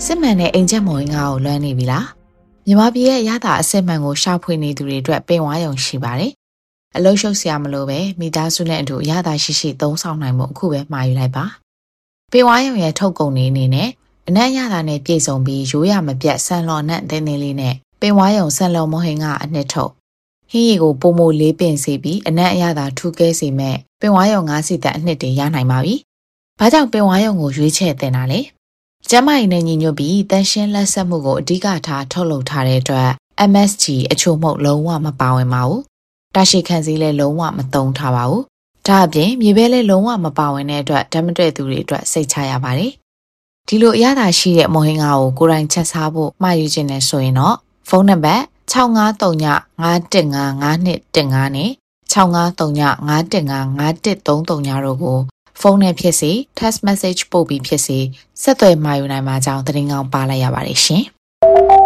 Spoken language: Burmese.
စစ်မှန်တဲ့အင်ဂျက်မော်ငါကိုလွှမ်းနေပြီလားမြန်မာပြည်ရဲ့ရတာအစစ်မှန်ကိုရှာဖွေနေသူတွေအတွက်ပင်ဝါရုံရှိပါတယ်အလုံးရှုပ်စရာမလိုပဲမိသားစုနဲ့အတူရတာရှိသုံးဆောင်နိုင်မှုအခုပဲမှာယူလိုက်ပါပင်ဝါရုံရဲ့ထုတ်ကုန်နေအနေနဲ့အနက်ရတာနဲ့ပြည်စုံပြီးရိုးရမပြတ်ဆန်လော်နဲ့တင်းတင်းလေးနဲ့ပင်ဝါရုံဆန်လော်မဟင်ကအနှစ်ထုတ်ဟင်းရီကိုပုံမိုလေးပင်စီပြီးအနက်အရသာထူးကဲစီမဲ့ပင်ဝါရုံ9စီတက်အနှစ်တွေရနိုင်ပါပြီဘာကြောင့်ပင်ဝါရုံကိုရွေးချယ်တင်တာလဲကျမကြီးနဲ့ညီညွတ်ပြီးတန်ရှင်းလက်ဆက်မှုကိုအဓိကထားထုတ်လုပ်ထားတဲ့အတွက် MSG အချို့မှုလုံးဝမပါဝင်ပါဘူး။တာရှိခံစည်းလည်းလုံးဝမသုံးထားပါဘူး။ဒါအပြင်မြေပဲလည်းလုံးဝမပါဝင်တဲ့အတွက်ဓာတ်မတွေ့သူတွေအတွက်စိတ်ချရပါတယ်။ဒီလိုအရသာရှိတဲ့မုံဟင်းကားကိုကိုယ်တိုင်ချက်စားဖို့မှာယူခြင်းနဲ့ဆိုရင်တော့ဖုန်းနံပါတ်653951551215နဲ့653951551333တို့ကိုဖုန်းနဲ့ဖြစ်စေ text message ပို့ပြီးဖြစ်စေဆက်သွယ်မှာယူနိုင်မှာကြောင်းသတင်းကောင်းပါလိုက်ရပါတယ်ရှင်။